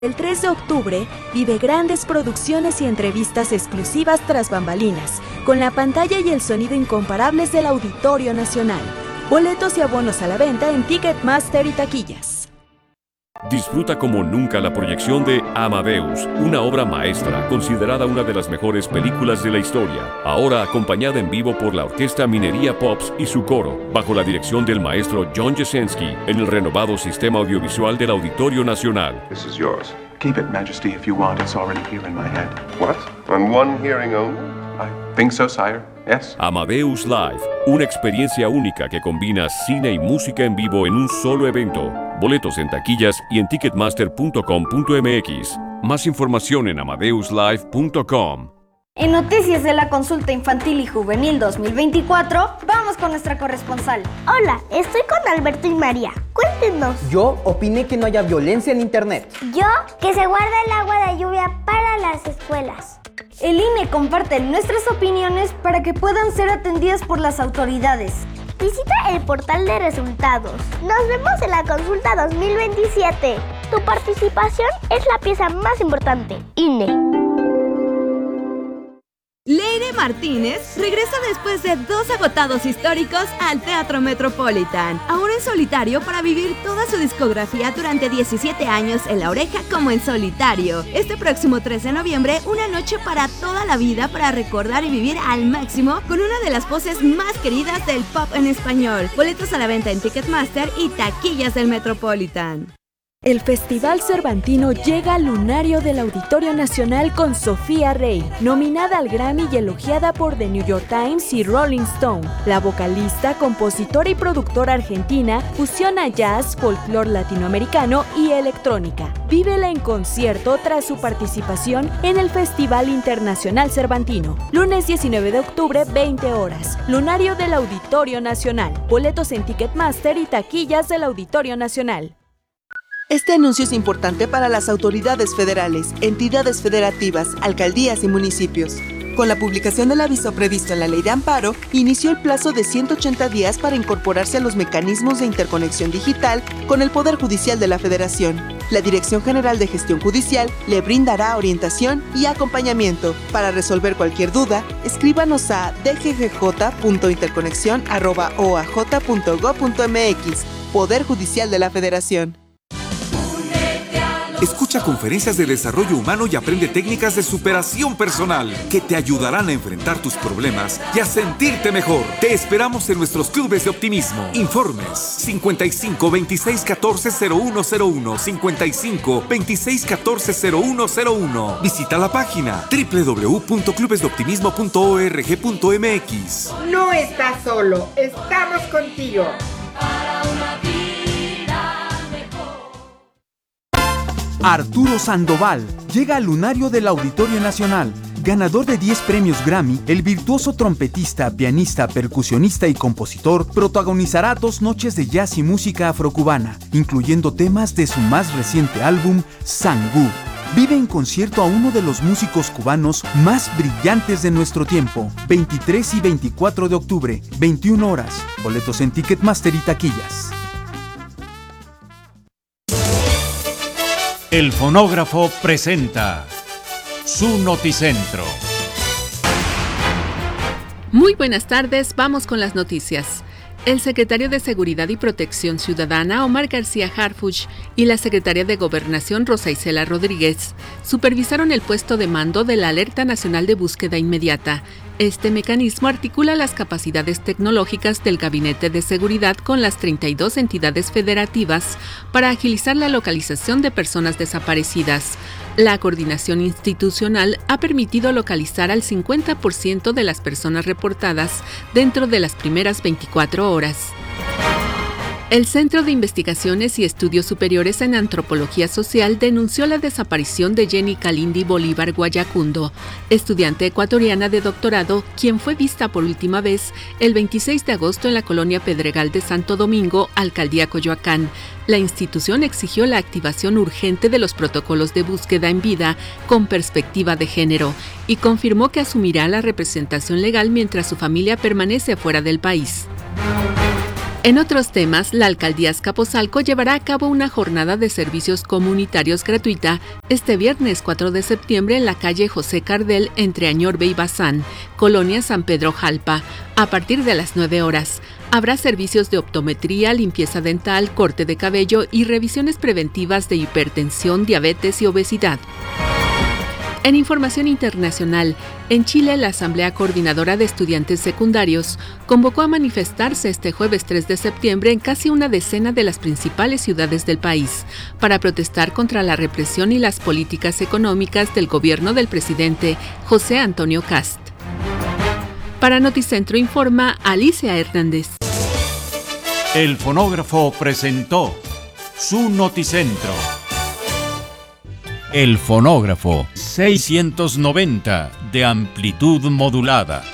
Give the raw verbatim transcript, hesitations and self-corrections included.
El tres de octubre vive grandes producciones y entrevistas exclusivas tras bambalinas, con la pantalla y el sonido incomparables del Auditorio Nacional. Boletos y abonos a la venta en Ticketmaster y taquillas. Disfruta como nunca la proyección de Amadeus, una obra maestra considerada una de las mejores películas de la historia, ahora acompañada en vivo por la Orquesta Minería Pops y su coro, bajo la dirección del maestro John Jasenski, en el renovado sistema audiovisual del Auditorio Nacional. This is yours. Keep it, Majesty, if you want. It's already here in my head. What? On one hearing only? I think so, sire. Yes. Amadeus Live, una experiencia única que combina cine y música en vivo en un solo evento. Boletos en taquillas y en ticketmaster punto com punto m x. Más información en amadeus live punto com. En Noticias de la Consulta Infantil y Juvenil dos mil veinticuatro, vamos con nuestra corresponsal. Hola, estoy con Alberto y María. Cuéntenos. Yo opiné que no haya violencia en internet. Yo, que se guarda el agua de lluvia para las escuelas. El I N E comparte nuestras opiniones para que puedan ser atendidas por las autoridades. Visita el portal de resultados. Nos vemos en la consulta dos mil veintisiete. Tu participación es la pieza más importante. I N E. Leire Martínez regresa después de dos agotados históricos al Teatro Metropolitan, ahora en solitario para vivir toda su discografía durante diecisiete años en La Oreja como en solitario. Este próximo tres de noviembre, una noche para toda la vida para recordar y vivir al máximo con una de las voces más queridas del pop en español. Boletos a la venta en Ticketmaster y taquillas del Metropolitan. El Festival Cervantino llega al lunario del Auditorio Nacional con Sofía Rey, nominada al Grammy y elogiada por The New York Times y Rolling Stone. La vocalista, compositora y productora argentina fusiona jazz, folclore latinoamericano y electrónica. Vívela en concierto tras su participación en el Festival Internacional Cervantino. Lunes diecinueve de octubre, veinte horas. Lunario del Auditorio Nacional. Boletos en Ticketmaster y taquillas del Auditorio Nacional. Este anuncio es importante para las autoridades federales, entidades federativas, alcaldías y municipios. Con la publicación del aviso previsto en la Ley de Amparo, inició el plazo de ciento ochenta días para incorporarse a los mecanismos de interconexión digital con el Poder Judicial de la Federación. La Dirección General de Gestión Judicial le brindará orientación y acompañamiento. Para resolver cualquier duda, escríbanos a d g g j punto interconexión arroba o a j punto gob punto m x. Poder Judicial de la Federación. Escucha conferencias de desarrollo humano y aprende técnicas de superación personal que te ayudarán a enfrentar tus problemas y a sentirte mejor. Te esperamos en nuestros clubes de optimismo. Informes cincuenta y cinco, veintiséis, catorce, cero uno cero uno, cincuenta y cinco, veintiséis, catorce, cero uno cero uno. Visita la página doble u doble u doble u punto clubes de optimismo punto org punto m x. No estás solo, estamos contigo. Arturo Sandoval llega al lunario del Auditorio Nacional. Ganador de diez premios Grammy, el virtuoso trompetista, pianista, percusionista y compositor protagonizará dos noches de jazz y música afrocubana, incluyendo temas de su más reciente álbum, Sangú. Vive en concierto a uno de los músicos cubanos más brillantes de nuestro tiempo. veintitrés y veinticuatro de octubre, veintiuna horas. Boletos en Ticketmaster y taquillas. El Fonógrafo presenta su Noticentro. Muy buenas tardes, vamos con las noticias. El secretario de Seguridad y Protección Ciudadana, Omar García Harfuch, y la secretaria de Gobernación, Rosa Isela Rodríguez, supervisaron el puesto de mando de la Alerta Nacional de Búsqueda Inmediata. Este mecanismo articula las capacidades tecnológicas del Gabinete de Seguridad con las treinta y dos entidades federativas para agilizar la localización de personas desaparecidas. La coordinación institucional ha permitido localizar al cincuenta por ciento de las personas reportadas dentro de las primeras veinticuatro horas. El Centro de Investigaciones y Estudios Superiores en Antropología Social denunció la desaparición de Jenny Kalindi Bolívar Guayacundo, estudiante ecuatoriana de doctorado, quien fue vista por última vez el veintiséis de agosto en la colonia Pedregal de Santo Domingo, Alcaldía Coyoacán. La institución exigió la activación urgente de los protocolos de búsqueda en vida con perspectiva de género y confirmó que asumirá la representación legal mientras su familia permanece fuera del país. En otros temas, la Alcaldía Azcapotzalco llevará a cabo una jornada de servicios comunitarios gratuita este viernes cuatro de septiembre en la calle José Cardel entre Añorbe y Bazán, Colonia San Pedro Jalpa, a partir de las nueve horas. Habrá servicios de optometría, limpieza dental, corte de cabello y revisiones preventivas de hipertensión, diabetes y obesidad. En información internacional, en Chile la Asamblea Coordinadora de Estudiantes Secundarios convocó a manifestarse este jueves tres de septiembre en casi una decena de las principales ciudades del país para protestar contra la represión y las políticas económicas del gobierno del presidente José Antonio Kast. Para Noticentro informa Alicia Hernández. El fonógrafo presentó su Noticentro. El fonógrafo seiscientos noventa de amplitud modulada.